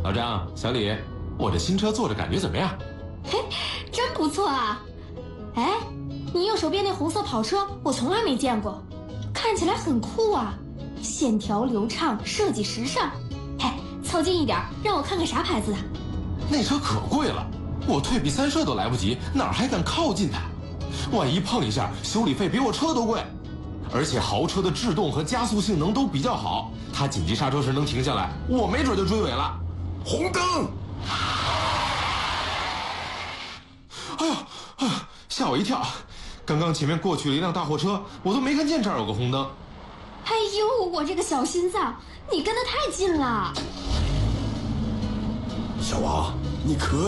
老张、小李，我这新车坐着感觉怎么样？ 嘿，真不错啊！哎，你右手边那红色跑车我从来没见过，看起来很酷啊，线条流畅，设计时尚。嘿，凑近一点，让我看看啥牌子的。 那车可贵了，我退避三舍都来不及，哪还敢靠近它？万一碰一下，修理费比我车都贵。而且豪车的制动和加速性能都比较好，它紧急刹车时能停下来，我没准就追尾了。红灯！哎呀，吓我一跳！刚刚前面过去了一辆大货车，我都没看见这儿有个红灯。 哎呦，我这个小心脏，你跟得太近了。 小王，你可